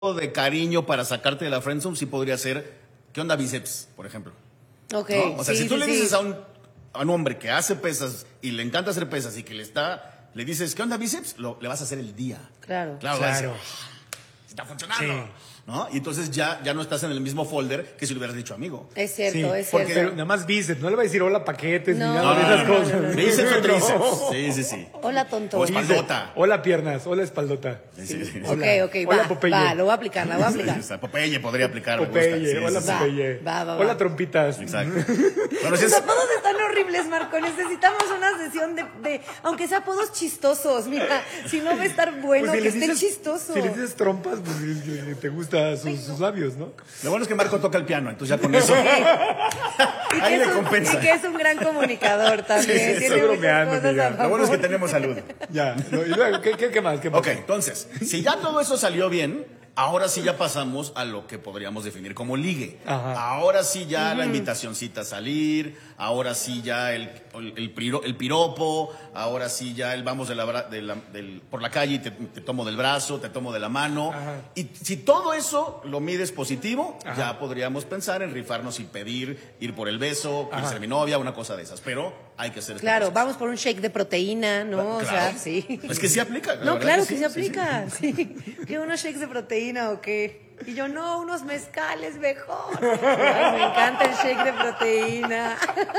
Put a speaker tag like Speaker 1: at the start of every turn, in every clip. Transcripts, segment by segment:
Speaker 1: de cariño para sacarte de la friendzone sí podría ser, ¿qué onda bíceps, por ejemplo?
Speaker 2: Ok,
Speaker 1: ¿No? O sea,
Speaker 2: sí,
Speaker 1: si tú
Speaker 2: sí,
Speaker 1: le
Speaker 2: sí.
Speaker 1: dices a un hombre que hace pesas y le encanta hacer pesas y que le dices, ¿qué onda bíceps? Le vas a hacer el día.
Speaker 2: Claro.
Speaker 1: Claro. Va a decir, está funcionando.
Speaker 3: Sí.
Speaker 1: ¿No? Y entonces ya no estás en el mismo folder que si le hubieras dicho amigo.
Speaker 2: Es cierto, es
Speaker 3: porque
Speaker 2: cierto.
Speaker 3: nada más bíceps, no le va a decir hola paquetes
Speaker 2: No,
Speaker 3: ni nada de esas
Speaker 2: no,
Speaker 3: cosas.
Speaker 2: no, no.
Speaker 1: Bíceps o
Speaker 3: No.
Speaker 1: tríceps. Sí, sí.
Speaker 2: Hola, tonto.
Speaker 1: O espaldota.
Speaker 3: Hola piernas, hola espaldota.
Speaker 1: Sí.
Speaker 2: Ok, ok,
Speaker 3: Hola
Speaker 2: va,
Speaker 3: Popeye.
Speaker 2: va, lo voy a aplicar, la voy a aplicar.
Speaker 1: O sea, Popeye podría aplicar. me
Speaker 3: Popeye,
Speaker 1: gusta. Sí,
Speaker 3: hola
Speaker 1: sí, sí.
Speaker 3: Popeye.
Speaker 2: Va.
Speaker 3: Hola trompitas.
Speaker 1: Exacto. Bueno, si
Speaker 2: Los
Speaker 1: es,
Speaker 2: apodos están horribles, Marco. Necesitamos una sesión de aunque sea apodos chistosos. Mira, si no va a estar bueno,
Speaker 3: Pues
Speaker 2: que esté chistoso.
Speaker 3: Si le dices trompas, pues te gustan sus labios, ¿no?
Speaker 1: lo bueno es que Marco toca el piano, entonces ya con eso.
Speaker 2: Y
Speaker 1: Ahí
Speaker 2: que,
Speaker 1: le
Speaker 2: es un,
Speaker 1: compensa.
Speaker 2: y que es un gran comunicador también.
Speaker 1: Sí,
Speaker 2: Tiene
Speaker 3: estoy
Speaker 2: muchas
Speaker 3: bromeando,
Speaker 2: cosas
Speaker 3: amiga.
Speaker 2: a
Speaker 1: Lo bueno es que
Speaker 2: favor.
Speaker 1: tenemos salud.
Speaker 3: Ya. Y luego, ¿qué más? ¿Qué más?
Speaker 1: Ok, entonces, si ya todo eso salió bien, ahora sí ya pasamos a lo que podríamos definir como ligue.
Speaker 3: Ajá.
Speaker 1: Ahora sí ya la invitacioncita a salir, ahora sí ya el piropo, ahora sí ya el vamos por la calle y te tomo del brazo, te tomo de la mano.
Speaker 3: Ajá.
Speaker 1: Y si todo eso lo mides positivo,
Speaker 3: Ajá.
Speaker 1: ya podríamos pensar en rifarnos y pedir, ir por el beso,
Speaker 3: Ajá.
Speaker 1: ser mi novia, una cosa de esas. Pero hay que hacer estas
Speaker 2: Claro,
Speaker 1: cosas.
Speaker 2: vamos por un shake de proteína, ¿no? O
Speaker 1: Claro.
Speaker 2: sea, sí.
Speaker 1: Es que sí aplica. la
Speaker 2: No,
Speaker 1: verdad
Speaker 2: claro que
Speaker 1: sí,
Speaker 2: se
Speaker 1: sí, sí.
Speaker 2: aplica. Sí. ¿Qué, unos shakes de proteína o qué? Y yo, no, unos mezcales mejor. Ay, me encanta el shake de proteína.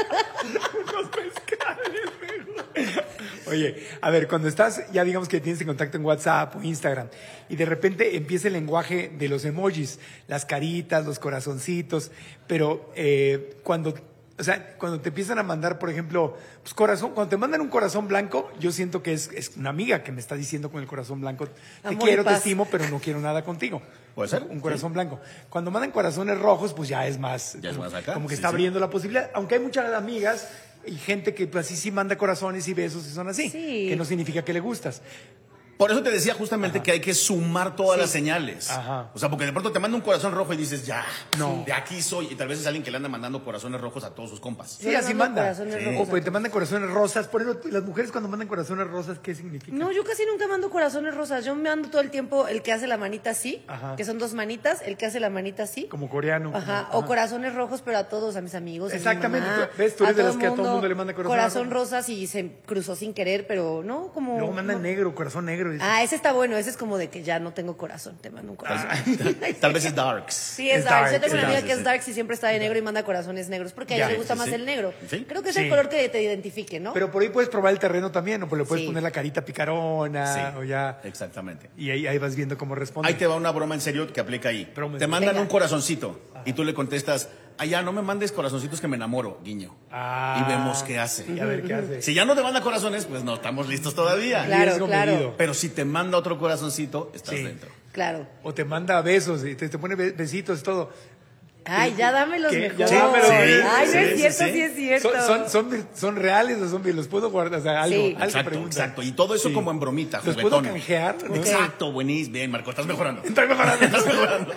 Speaker 3: Oye, a ver, cuando estás, ya digamos que tienes en contacto en WhatsApp o Instagram, y de repente empieza el lenguaje de los emojis, las caritas, los corazoncitos, pero cuando te empiezan a mandar, por ejemplo, pues corazón, cuando te mandan un corazón blanco, yo siento que es una amiga que me está diciendo con el corazón blanco, te
Speaker 2: Amor y
Speaker 3: quiero, te
Speaker 2: paz.
Speaker 3: estimo, pero no quiero nada contigo.
Speaker 1: Puede ser,
Speaker 3: Un corazón blanco. Cuando mandan corazones rojos, pues ya es más.
Speaker 1: Ya es más acá,
Speaker 3: Como que
Speaker 1: sí,
Speaker 3: está
Speaker 1: sí.
Speaker 3: abriendo la posibilidad. Aunque hay muchas amigas y gente que pues, así sí manda corazones y besos y son así.
Speaker 2: Sí.
Speaker 3: Que no significa que le gustas.
Speaker 1: Por eso te decía justamente que hay que sumar todas las señales.
Speaker 3: Ajá.
Speaker 1: O sea, porque de pronto te manda un corazón rojo y dices, ya,
Speaker 3: No.
Speaker 1: de aquí soy. Y tal vez es alguien que le anda mandando corazones rojos a todos sus compas.
Speaker 3: Sí,
Speaker 2: Yo le
Speaker 3: así
Speaker 2: mando
Speaker 3: manda.
Speaker 2: corazones
Speaker 1: Sí.
Speaker 2: rojos.
Speaker 3: O pues te mandan corazones rosas. Por eso, las mujeres cuando mandan corazones rosas, ¿qué significa?
Speaker 2: No, yo casi nunca mando corazones rosas. Yo me mando todo el tiempo el que hace la manita así,
Speaker 3: Ajá.
Speaker 2: que son dos manitas, el que hace la manita así.
Speaker 3: Como coreano.
Speaker 2: Ajá,
Speaker 3: como-
Speaker 2: o corazones rojos, pero a todos, a mis amigos. a mi
Speaker 3: Exactamente.
Speaker 2: mamá,
Speaker 3: ¿Ves? Tú eres de las que a todo mundo le manda corazón
Speaker 2: rosas y se cruzó sin querer, pero no, como.
Speaker 3: Luego mandan
Speaker 2: no.
Speaker 3: negro, corazón negro.
Speaker 2: Ah, ese está bueno, ese es como de que ya no tengo corazón, te mando un corazón.
Speaker 1: Tal vez es darks.
Speaker 2: Sí, es
Speaker 3: Es
Speaker 2: dark. Yo
Speaker 3: dark,
Speaker 2: tengo una
Speaker 3: es
Speaker 2: amiga
Speaker 1: dark,
Speaker 2: que es
Speaker 1: sí.
Speaker 2: dark y siempre está de negro y manda corazones negros porque a ella
Speaker 3: Ya,
Speaker 2: le gusta
Speaker 1: sí,
Speaker 2: más
Speaker 1: sí.
Speaker 2: el negro.
Speaker 1: Sí.
Speaker 2: Creo que es
Speaker 3: Sí.
Speaker 2: el color que te identifique, ¿no?
Speaker 3: Pero por ahí puedes probar el terreno también, o le puedes
Speaker 2: Sí.
Speaker 3: poner la carita picarona, o ya.
Speaker 1: Exactamente.
Speaker 3: Y ahí vas viendo cómo responde.
Speaker 1: Ahí te va una broma en serio que aplica ahí.
Speaker 3: Broma en
Speaker 1: Te
Speaker 3: serio.
Speaker 1: mandan
Speaker 2: Venga.
Speaker 1: un corazoncito y tú le contestas, ya no me mandes corazoncitos que me enamoro, guiño.
Speaker 3: Ah.
Speaker 1: Y vemos qué hace.
Speaker 3: Y a ver qué hace.
Speaker 1: Si ya no te manda corazones, pues no estamos listos todavía.
Speaker 2: Claro,
Speaker 3: Riesgo
Speaker 2: claro.
Speaker 3: medido.
Speaker 1: Pero si te manda otro corazoncito, estás
Speaker 3: Sí.
Speaker 1: dentro.
Speaker 2: Claro.
Speaker 3: O te manda besos y te pone besitos y todo.
Speaker 2: Ay, ya dámelos
Speaker 3: ¿Qué?
Speaker 2: mejor.
Speaker 3: Ya dámelos,
Speaker 1: sí.
Speaker 2: Ay, no
Speaker 1: Sí,
Speaker 2: es cierto,
Speaker 1: sí.
Speaker 2: sí es cierto.
Speaker 3: ¿Son reales o son los puedo guardar? O sea, algo,
Speaker 2: Sí.
Speaker 3: algo
Speaker 1: Exacto,
Speaker 3: pregunta.
Speaker 1: exacto. Y todo eso
Speaker 3: Sí.
Speaker 1: como en bromita,
Speaker 3: ¿Los
Speaker 1: juguetón.
Speaker 3: puedo canjear? ¿No?
Speaker 1: Exacto, buenísimo. Bien, Marco, estás mejorando.
Speaker 3: Estoy mejorando.
Speaker 1: Estás mejorando.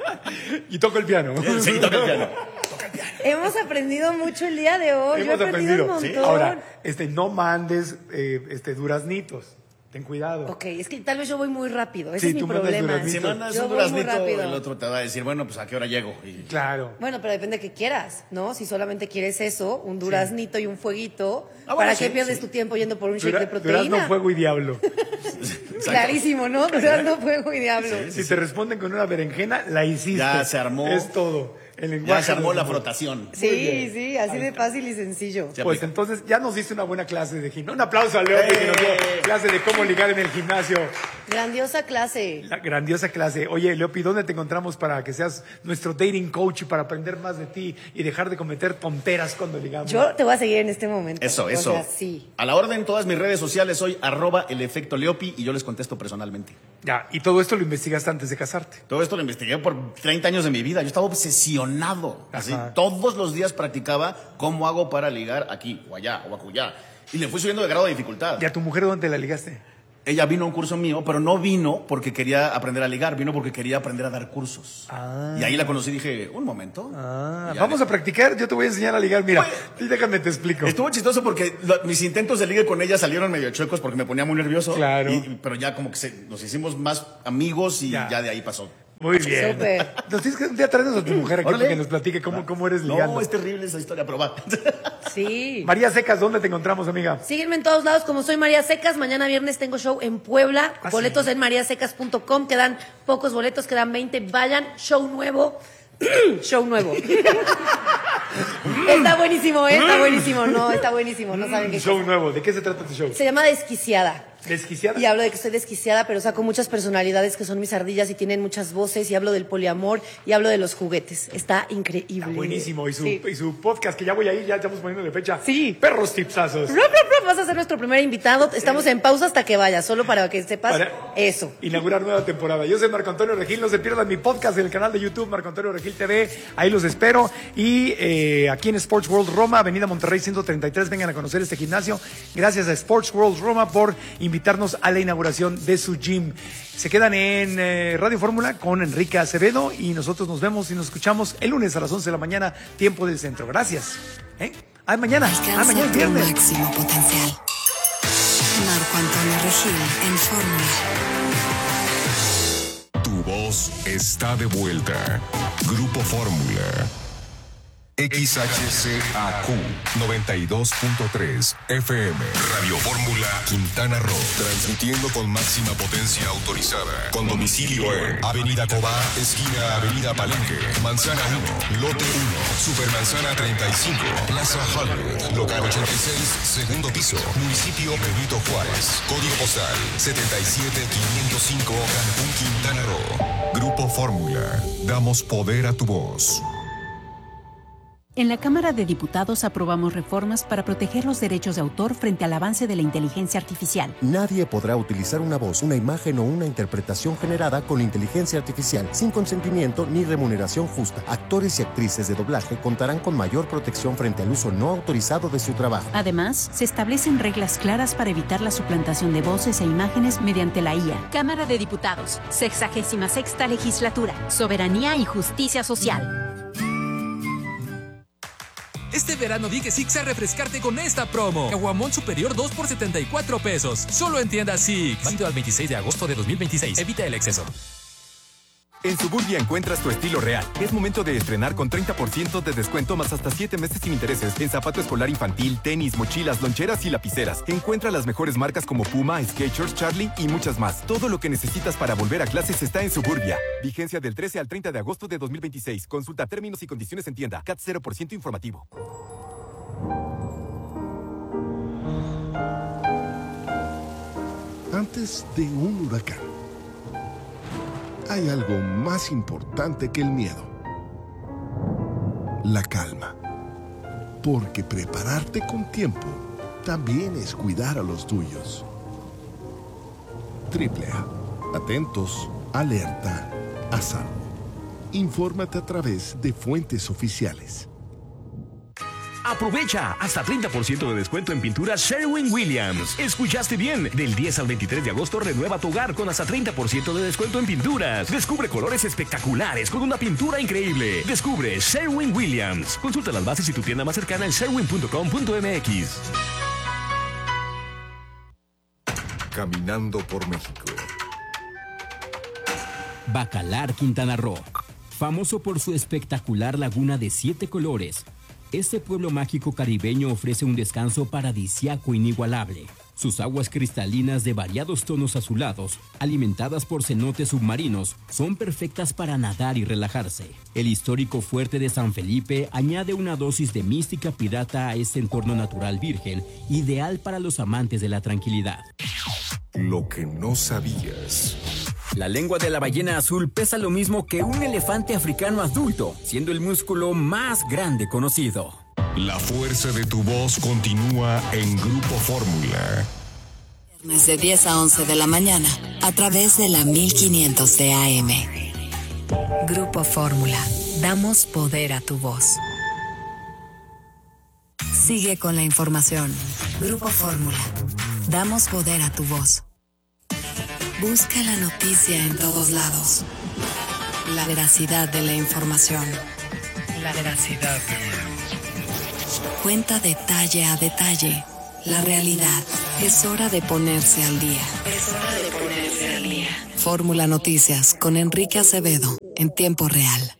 Speaker 3: Y toco el piano.
Speaker 1: Sí, toca el piano.
Speaker 2: Hemos aprendido mucho el día de hoy. Yo he
Speaker 3: Hemos
Speaker 2: aprendido un
Speaker 3: aprendido.
Speaker 2: montón.
Speaker 3: Ahora, no mandes duraznitos. Ten cuidado.
Speaker 2: Ok, es que tal vez yo voy muy rápido. Ese
Speaker 3: Sí,
Speaker 2: es mi
Speaker 3: tú mandas
Speaker 2: problema.
Speaker 3: duraznito.
Speaker 1: Si mandas
Speaker 2: Yo
Speaker 1: un
Speaker 2: voy muy
Speaker 1: duraznito,
Speaker 2: rápido.
Speaker 1: el otro te va a decir, bueno, pues a qué hora llego. Y
Speaker 3: Claro.
Speaker 2: Bueno, pero depende de qué quieras, ¿no? Si solamente quieres eso, un duraznito y un fueguito,
Speaker 1: Ah, bueno,
Speaker 2: ¿para
Speaker 1: sí,
Speaker 2: qué pierdes
Speaker 1: sí.
Speaker 2: tu tiempo yendo por un shake de proteína?
Speaker 3: Durazno, fuego y diablo.
Speaker 2: Clarísimo, ¿no? Durazno, fuego y diablo.
Speaker 3: Si te responden con una berenjena, la hiciste.
Speaker 1: Ya se armó.
Speaker 3: Es todo. El
Speaker 1: ya
Speaker 3: lenguaje
Speaker 1: se armó
Speaker 3: del
Speaker 1: la
Speaker 3: amor.
Speaker 1: frotación.
Speaker 3: Muy
Speaker 2: Sí,
Speaker 3: bien.
Speaker 2: sí, así de fácil y sencillo.
Speaker 1: Se
Speaker 3: Pues
Speaker 1: aplica.
Speaker 3: entonces ya nos diste una buena clase de gimnasio. Un aplauso a Leo que nos dio clase de cómo ligar en el gimnasio.
Speaker 2: Grandiosa clase.
Speaker 3: La grandiosa clase. Oye, Leopi, ¿dónde te encontramos para que seas nuestro dating coach y para aprender más de ti y dejar de cometer tonteras cuando ligamos?
Speaker 2: Yo te voy a seguir en este momento.
Speaker 1: Eso,
Speaker 2: O
Speaker 1: eso.
Speaker 2: sea, sí.
Speaker 1: A la orden, todas mis redes sociales soy @elefectoleopi y yo les contesto personalmente.
Speaker 3: Ya, y todo esto lo investigaste antes de casarte.
Speaker 1: Todo esto lo investigué por 30 años de mi vida. Yo estaba obsesionado. Así,
Speaker 3: Ajá.
Speaker 1: todos los días practicaba cómo hago para ligar aquí o allá o acullá. Y le fui subiendo de grado de dificultad.
Speaker 3: ¿Y a tu mujer dónde la ligaste?
Speaker 1: Ella vino a un curso mío, pero no vino porque quería aprender a ligar, vino porque quería aprender a dar cursos.
Speaker 3: Ah.
Speaker 1: Y ahí la conocí y dije, un momento.
Speaker 3: Ah,
Speaker 1: Y ya
Speaker 3: vamos
Speaker 1: de-
Speaker 3: a practicar, yo te voy a enseñar a ligar. Mira, y déjame te explico.
Speaker 1: Estuvo chistoso porque mis intentos de ligue con ella salieron medio chuecos porque me ponía muy nervioso.
Speaker 3: Claro.
Speaker 1: Pero ya como que nos hicimos más amigos y
Speaker 3: Ya.
Speaker 1: ya de ahí pasó.
Speaker 3: Muy bien.
Speaker 2: Súper.
Speaker 3: Nos tienes que un día traernos a tu mujer aquí
Speaker 1: Órale.
Speaker 3: para que nos platique cómo eres ligando.
Speaker 1: No, es terrible esa historia, pero va.
Speaker 2: Sí.
Speaker 3: María Secas, ¿dónde te encontramos, amiga?
Speaker 2: Síguenme en todos lados como soy María Secas. Mañana viernes tengo show en Puebla.
Speaker 3: ¿Ah,
Speaker 2: Boletos
Speaker 3: sí?
Speaker 2: en mariasecas.com. Quedan pocos boletos, quedan 20. Vayan, show nuevo. Show nuevo. Está buenísimo, está buenísimo. No, está buenísimo. No saben qué
Speaker 3: Show
Speaker 2: cosa.
Speaker 3: nuevo. ¿De qué se trata tu show?
Speaker 2: Se llama Desquiciada.
Speaker 3: ¿Desquiciada?
Speaker 2: Y hablo de que estoy desquiciada, pero saco muchas personalidades que son mis ardillas y tienen muchas voces. Y hablo del poliamor y hablo de los juguetes. Está increíble.
Speaker 3: Está buenísimo. Y su,
Speaker 2: Sí.
Speaker 3: y su podcast, que ya voy ahí, ya estamos poniéndole fecha.
Speaker 2: Sí.
Speaker 3: Perros tipsazos.
Speaker 2: Vas a ser nuestro primer invitado. Estamos en pausa hasta que vayas, solo para que sepas
Speaker 3: Para
Speaker 2: eso.
Speaker 3: inaugurar nueva temporada. Yo soy Marco Antonio Regil. No se pierdan mi podcast en el canal de YouTube Marco Antonio Regil TV. Ahí los espero. Y aquí en Sports World Roma, Avenida Monterrey 133. Vengan a conocer este gimnasio. Gracias a Sports World Roma por invitarnos a la inauguración de su gym. Se quedan en Radio Fórmula con Enrique Acevedo y nosotros nos vemos y nos escuchamos el lunes a las 11 de la mañana, tiempo del centro. Gracias. Mañana.
Speaker 4: Alcanza
Speaker 3: Mañana es
Speaker 4: tu
Speaker 3: viernes.
Speaker 4: máximo potencial. Marco Antonio Regil en Fórmula.
Speaker 5: Tu voz está de vuelta. Grupo Fórmula. XHCAQ 92.3 FM. Radio Fórmula Quintana Roo. Transmitiendo con máxima potencia autorizada. Con domicilio en Avenida Cobá, esquina Avenida Palenque. Manzana 1, Lote 1, Supermanzana 35, Plaza Hollywood. Local 86, segundo piso. Municipio Benito Juárez. Código postal 77505, Cancún, Quintana Roo. Grupo Fórmula. Damos poder a tu voz.
Speaker 6: En la Cámara de Diputados aprobamos reformas para proteger los derechos de autor frente al avance de la inteligencia artificial.
Speaker 7: Nadie podrá utilizar una voz, una imagen o una interpretación generada con inteligencia artificial sin consentimiento ni remuneración justa. Actores y actrices de doblaje contarán con mayor protección frente al uso no autorizado de su trabajo.
Speaker 6: Además, se establecen reglas claras para evitar la suplantación de voces e imágenes mediante la IA.
Speaker 8: Cámara de Diputados, 66ª Legislatura, Soberanía y Justicia Social.
Speaker 9: Este verano di que Six a refrescarte con esta promo. Caguamón superior 2 por 74 pesos. Solo en tiendas Six. Válido al 26 de agosto de 2026. Evita el exceso.
Speaker 10: En Suburbia encuentras tu estilo real. Es momento de estrenar con 30% de descuento más hasta 7 meses sin intereses en zapato escolar infantil, tenis, mochilas, loncheras y lapiceras. Encuentra las mejores marcas como Puma, Skechers, Charlie y muchas más. Todo lo que necesitas para volver a clases está en Suburbia. Vigencia del 13 al 30 de agosto de 2026. Consulta términos y condiciones en tienda. CAT 0% informativo.
Speaker 11: Antes de un huracán, hay algo más importante que el miedo. La calma. Porque prepararte con tiempo también es cuidar a los tuyos. AAA. Atentos, alerta, a salvo. Infórmate a través de fuentes oficiales.
Speaker 12: Aprovecha hasta 30% de descuento en pinturas Sherwin-Williams. ¿Escuchaste bien? Del 10 al 23 de agosto renueva tu hogar con hasta 30% de descuento en pinturas. Descubre colores espectaculares con una pintura increíble. Descubre Sherwin-Williams. Consulta las bases y tu tienda más cercana en sherwin.com.mx.
Speaker 5: Caminando por México.
Speaker 13: Bacalar, Quintana Roo. Famoso por su espectacular laguna de 7 colores. Este pueblo mágico caribeño ofrece un descanso paradisíaco inigualable. Sus aguas cristalinas de variados tonos azulados, alimentadas por cenotes submarinos, son perfectas para nadar y relajarse. El histórico fuerte de San Felipe añade una dosis de mística pirata a este entorno natural virgen, ideal para los amantes de la tranquilidad.
Speaker 5: Lo que no sabías.
Speaker 13: La lengua de la ballena azul pesa lo mismo que un elefante africano adulto, siendo el músculo más grande conocido.
Speaker 5: La fuerza de tu voz continúa en Grupo Fórmula.
Speaker 4: Viernes de 10 a 11 de la mañana, a través de la 1500 de AM. Grupo Fórmula. Damos poder a tu voz. Sigue con la información. Grupo Fórmula. Damos poder a tu voz. Busca la noticia en todos lados. La veracidad de la información. La veracidad de la... Cuenta detalle a detalle la realidad. Es hora de ponerse al día. Es hora de ponerse al día. Fórmula Noticias con Enrique Acevedo en tiempo real.